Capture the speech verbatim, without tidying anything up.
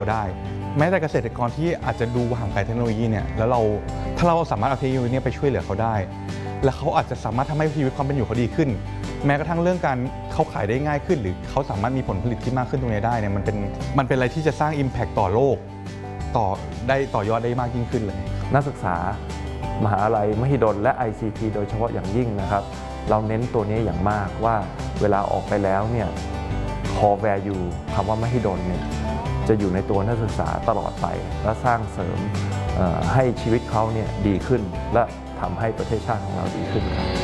ได้แม้แต่เกษตรกรที่อาจจะดูห่างไกลเทคโนโลยีเนี่ยแล้วเราถ้าเราสามารถเอาเทคโนโลยีนี้ไปช่วยเหลือเขาได้และเขาอาจจะสามารถทำให้ชีวิตความเป็นอยู่เขาดีขึ้นแม้กระทั่งเรื่องการเขาขายได้ง่ายขึ้นหรือเขาสามารถมีผลผลิตที่มากขึ้นตรงนี้ได้เนี่ยมันเป็นมันเป็นอะไรที่จะสร้าง Impact ต่อโลกต่อได้ต่อยอดได้มากยิ่งขึ้นเลยนักศึกษามหาลัยมหิดลและ ไอ ซี ที โดยเฉพาะอย่างยิ่งนะครับเราเน้นตัวนี้อย่างมากว่าเวลาออกไปแล้วเนี่ย core value คำว่ามหิดลเนี่ยจะอยู่ในตัวนักศึกษาตลอดไปและสร้างเสริมให้ชีวิตเขาเนี่ยดีขึ้นและทำให้ประเทศชาติของเราดีขึ้นครับ